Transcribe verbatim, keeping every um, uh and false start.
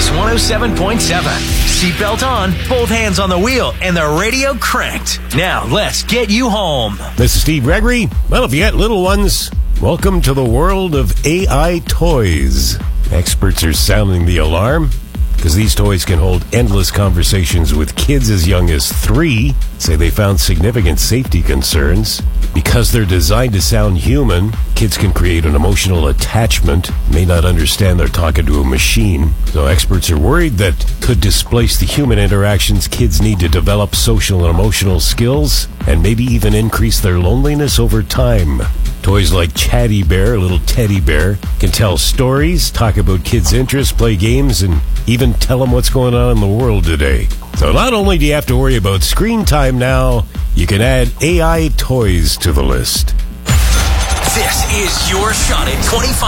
Kicks one oh seven point seven. Seatbelt on, both hands on the wheel, and the radio cranked. Now, let's get you home. This is Steve Gregory. Well, if you got little ones, welcome to the world of A I toys. Experts are sounding the alarm because these toys can hold endless conversations with kids as young as three. Say they found significant safety concerns. Because they're designed to sound human, kids can create an emotional attachment, may not understand they're talking to a machine. So experts are worried that could displace the human interactions kids need to develop social and emotional skills, and maybe even increase their loneliness over time. Toys like Chatty Bear, a little teddy bear, can tell stories, talk about kids' interests, play games, and even tell them what's going on in the world today. So not only do you have to worry about screen time now, you can add A I toys to the list. This is your shot at twenty-five